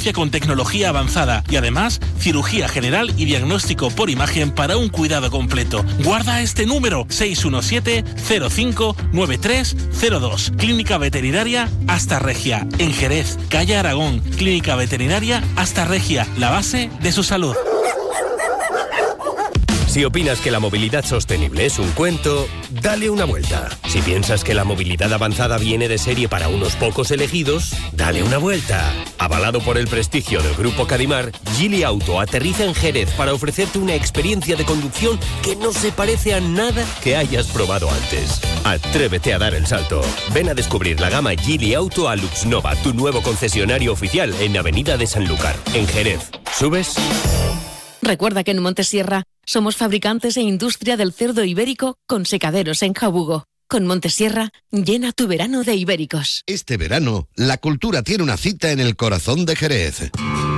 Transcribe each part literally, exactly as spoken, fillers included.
referencia con tecnología avanzada y además cirugía general y diagnóstico por imagen para un cuidado completo. Guarda este número: seis uno siete cero cinco nueve tres cero dos. Clínica Veterinaria Hasta Regia, en Jerez, calle Aragón. Clínica Veterinaria Hasta Regia, la base de su salud. Si opinas que la movilidad sostenible es un cuento, dale una vuelta. Si piensas que la movilidad avanzada viene de serie para unos pocos elegidos, dale una vuelta. Avalado por el prestigio del Grupo Cadimar, Geely Auto aterriza en Jerez para ofrecerte una experiencia de conducción que no se parece a nada que hayas probado antes. Atrévete a dar el salto. Ven a descubrir la gama Geely Auto a Luxnova, tu nuevo concesionario oficial en Avenida de Sanlúcar, en Jerez. ¿Subes? Recuerda que en Montesierra somos fabricantes e industria del cerdo ibérico con secaderos en Jabugo. Con Montesierra, llena tu verano de ibéricos. Este verano, la cultura tiene una cita en el corazón de Jerez.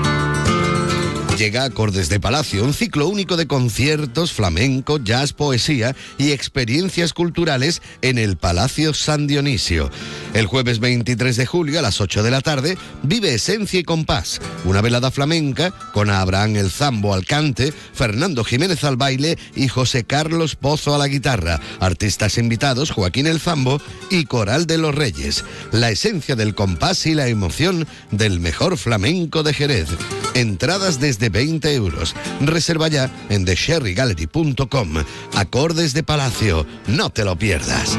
Llega Acordes de Palacio, un ciclo único de conciertos, flamenco, jazz, poesía y experiencias culturales en el Palacio San Dionisio. El jueves veintitrés de julio a las ocho de la tarde vive Esencia y Compás, una velada flamenca con Abraham El Zambo al cante, Fernando Jiménez al baile y José Carlos Pozo a la guitarra. Artistas invitados: Joaquín El Zambo y Coral de los Reyes. La esencia del compás y la emoción del mejor flamenco de Jerez. Entradas desde veinte euros. Reserva ya en the sherry gallery punto com. Acordes de Palacio, no te lo pierdas.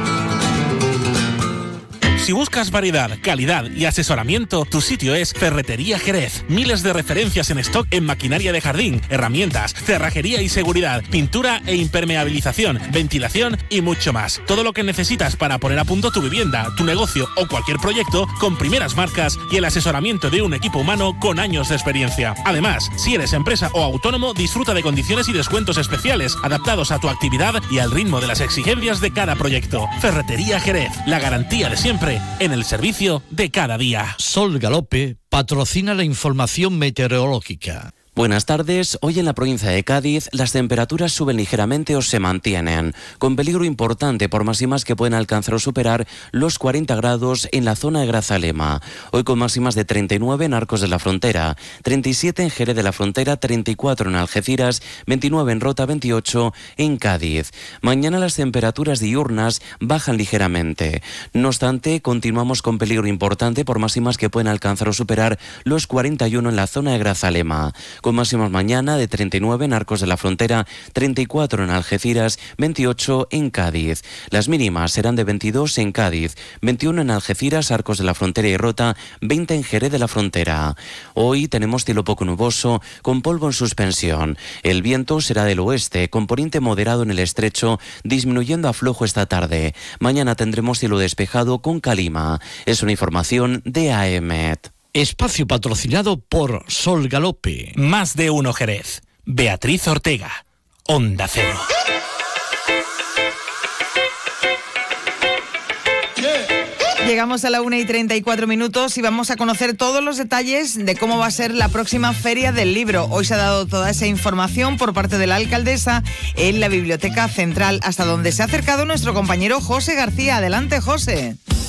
Si buscas variedad, calidad y asesoramiento, tu sitio es Ferretería Jerez. Miles de referencias en stock en maquinaria de jardín, herramientas, cerrajería y seguridad, pintura e impermeabilización, ventilación y mucho más. Todo lo que necesitas para poner a punto tu vivienda, tu negocio o cualquier proyecto con primeras marcas y el asesoramiento de un equipo humano con años de experiencia. Además, si eres empresa o autónomo, disfruta de condiciones y descuentos especiales adaptados a tu actividad y al ritmo de las exigencias de cada proyecto. Ferretería Jerez, la garantía de siempre en el servicio de cada día. Sol Galope patrocina la información meteorológica. Buenas tardes. Hoy en la provincia de Cádiz las temperaturas suben ligeramente o se mantienen, con peligro importante por máximas que pueden alcanzar o superar los cuarenta grados en la zona de Grazalema. Hoy con máximas de treinta y nueve en Arcos de la Frontera, treinta y siete en Jerez de la Frontera, treinta y cuatro en Algeciras, veintinueve en Rota, veintiocho en Cádiz. Mañana las temperaturas diurnas bajan ligeramente. No obstante, continuamos con peligro importante por máximas que pueden alcanzar o superar los cuarenta y uno en la zona de Grazalema, con máximas mañana de treinta y nueve en Arcos de la Frontera, treinta y cuatro en Algeciras, veintiocho en Cádiz. Las mínimas serán de veintidós en Cádiz, veintiuno en Algeciras, Arcos de la Frontera y Rota, veinte en Jerez de la Frontera. Hoy tenemos cielo poco nuboso, con polvo en suspensión. El viento será del oeste, con poniente moderado en el estrecho, disminuyendo a flojo esta tarde. Mañana tendremos cielo despejado con calima. Es una información de A E M E T. Espacio patrocinado por Sol Galope. Más de uno Jerez. Beatriz Ortega. Onda Cero. Llegamos a la una y treinta y cuatro minutos y vamos a conocer todos los detalles de cómo va a ser la próxima Feria del Libro. Hoy se ha dado toda esa información por parte de la alcaldesa en la Biblioteca Central, hasta donde se ha acercado nuestro compañero José García. Adelante, José.